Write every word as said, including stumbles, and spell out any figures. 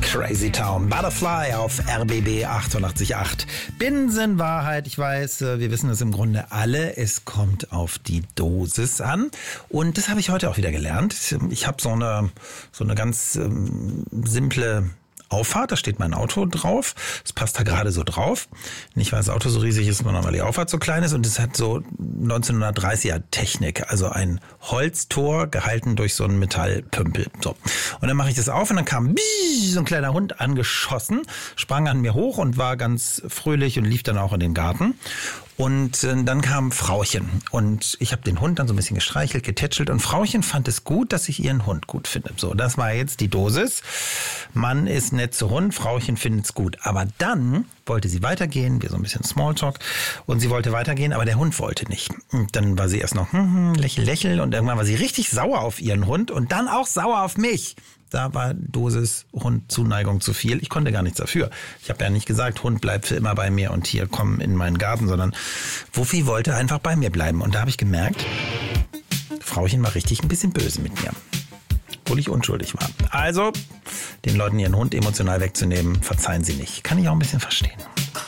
Crazy Town. Butterfly auf R B B achtundachtzig Komma acht. Binsenwahrheit, ich weiß, wir wissen es im Grunde alle, es kommt auf die Dosis an. Und das habe ich heute auch wieder gelernt. Ich habe so eine, so eine ganz ähm, simple Auffahrt, da steht mein Auto drauf. Es passt da gerade so drauf. Nicht, weil das Auto so riesig ist, sondern weil die Auffahrt so klein ist. Und es hat so neunzehnhundertdreißiger Technik. Also ein Holztor gehalten durch so einen Metallpümpel. So. Und dann mache ich das auf und dann kam so ein kleiner Hund angeschossen, sprang an mir hoch und war ganz fröhlich und lief dann auch in den Garten. Und äh, dann kam Frauchen und ich habe den Hund dann so ein bisschen gestreichelt, getätschelt und Frauchen fand es gut, dass ich ihren Hund gut finde. So, das war jetzt die Dosis. Mann ist nett zu Hund, Frauchen findet es gut. Aber dann wollte sie weitergehen, wir so ein bisschen Smalltalk und sie wollte weitergehen, aber der Hund wollte nicht. Und dann war sie erst noch hm, hm, lächel, lächel und irgendwann war sie richtig sauer auf ihren Hund und dann auch sauer auf mich. Da war Dosis Hund Zuneigung zu viel. Ich konnte gar nichts dafür. Ich habe ja nicht gesagt, Hund bleibt für immer bei mir und hier komm in meinen Garten, sondern Wuffi wollte einfach bei mir bleiben. Und da habe ich gemerkt, Frauchen war richtig ein bisschen böse mit mir, obwohl ich unschuldig war. Also, den Leuten ihren Hund emotional wegzunehmen, verzeihen sie nicht. Kann ich auch ein bisschen verstehen.